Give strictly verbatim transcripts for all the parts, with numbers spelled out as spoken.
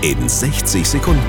in sechzig Sekunden.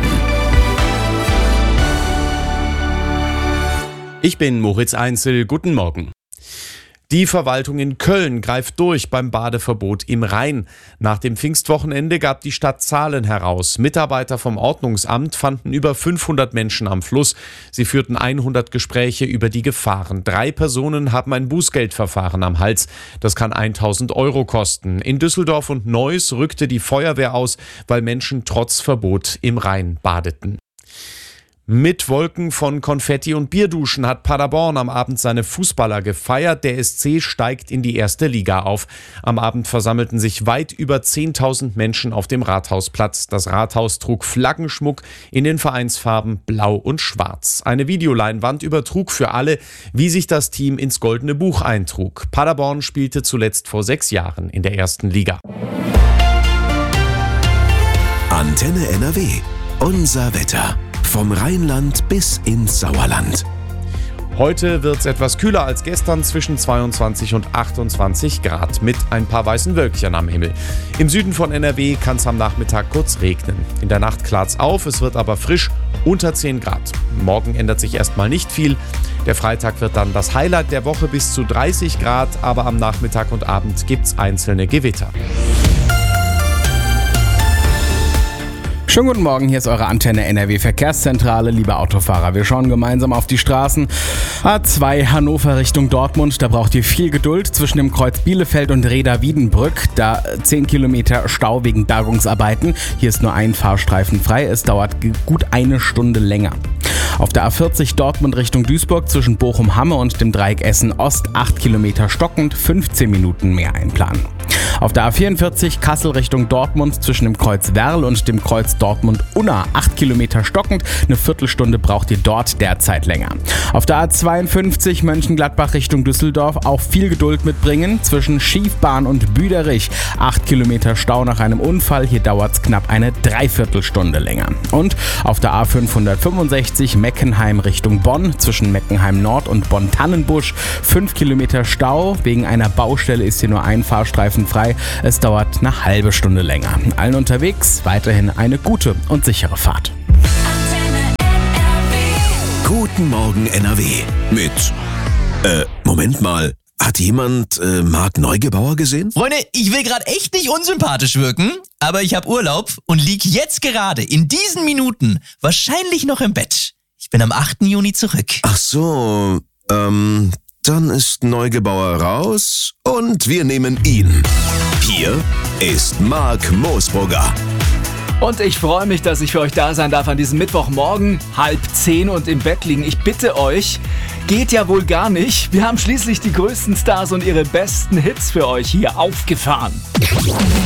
Ich bin Moritz Einzel, guten Morgen. Die Verwaltung in Köln greift durch beim Badeverbot im Rhein. Nach dem Pfingstwochenende gab die Stadt Zahlen heraus. Mitarbeiter vom Ordnungsamt fanden über fünfhundert Menschen am Fluss. Sie führten hundert Gespräche über die Gefahren. Drei Personen haben ein Bußgeldverfahren am Hals. Das kann tausend Euro kosten. In Düsseldorf und Neuss rückte die Feuerwehr aus, weil Menschen trotz Verbot im Rhein badeten. Mit Wolken von Konfetti und Bierduschen hat Paderborn am Abend seine Fußballer gefeiert. Der S C steigt in die erste Liga auf. Am Abend versammelten sich weit über zehntausend Menschen auf dem Rathausplatz. Das Rathaus trug Flaggenschmuck in den Vereinsfarben Blau und Schwarz. Eine Videoleinwand übertrug für alle, wie sich das Team ins Goldene Buch eintrug. Paderborn spielte zuletzt vor sechs Jahren in der ersten Liga. Antenne N R W. Unser Wetter. Vom Rheinland bis ins Sauerland. Heute wird es etwas kühler als gestern, zwischen zweiundzwanzig und achtundzwanzig Grad, mit ein paar weißen Wölkchen am Himmel. Im Süden von N R W kann es am Nachmittag kurz regnen. In der Nacht klart's auf, es wird aber frisch, unter zehn Grad. Morgen ändert sich erstmal nicht viel. Der Freitag wird dann das Highlight der Woche, bis zu dreißig Grad, aber am Nachmittag und Abend gibt's einzelne Gewitter. Schönen guten Morgen, hier ist eure Antenne N R W Verkehrszentrale, liebe Autofahrer. Wir schauen gemeinsam auf die Straßen. A zwei Hannover Richtung Dortmund, da braucht ihr viel Geduld zwischen dem Kreuz Bielefeld und Reda-Wiedenbrück. Da zehn Kilometer Stau wegen Bergungsarbeiten. Hier ist nur ein Fahrstreifen frei, es dauert gut eine Stunde länger. Auf der A vierzig Dortmund Richtung Duisburg zwischen Bochum-Hamme und dem Dreieck Essen-Ost acht Kilometer stockend, fünfzehn Minuten mehr einplanen. Auf der A vierundvierzig Kassel Richtung Dortmund zwischen dem Kreuz Werl und dem Kreuz Dortmund-Unna acht Kilometer stockend, eine Viertelstunde braucht ihr dort derzeit länger. Auf der A zweiundfünfzig Mönchengladbach Richtung Düsseldorf auch viel Geduld mitbringen zwischen Schiefbahn und Büderich. acht Kilometer Stau nach einem Unfall, hier dauert es knapp eine Dreiviertelstunde länger. Und auf der A fünfhundertfünfundsechzig Meckenheim Richtung Bonn zwischen Meckenheim Nord und Bonn-Tannenbusch fünf Kilometer Stau. Wegen einer Baustelle ist hier nur ein Fahrstreifen frei. Es dauert eine halbe Stunde länger. Allen unterwegs weiterhin eine gute und sichere Fahrt. Guten Morgen N R W mit, äh, Moment mal, hat jemand äh, Marc Neugebauer gesehen? Freunde, ich will gerade echt nicht unsympathisch wirken, aber ich habe Urlaub und lieg jetzt gerade in diesen Minuten wahrscheinlich noch im Bett. Ich bin am achten Juni zurück. Ach so, ähm, dann ist Neugebauer raus und wir nehmen ihn. Hier ist Marc Moosbrugger. Und ich freue mich, dass ich für euch da sein darf an diesem Mittwochmorgen, halb zehn und im Bett liegen. Ich bitte euch, geht ja wohl gar nicht. Wir haben schließlich die größten Stars und ihre besten Hits für euch hier aufgefahren.